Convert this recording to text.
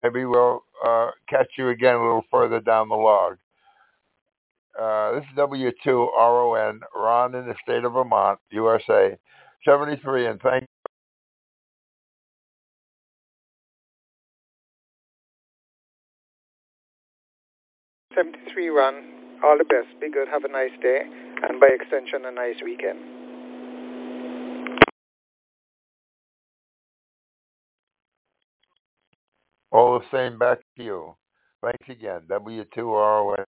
Maybe we'll catch you again a little further down the log. This is W2RON, Ron in the state of Vermont, USA, 73, and thank 73, Ron. All the best. Be good. Have a nice day. And by extension, a nice weekend. all the same back to you. Thanks again, W2RON.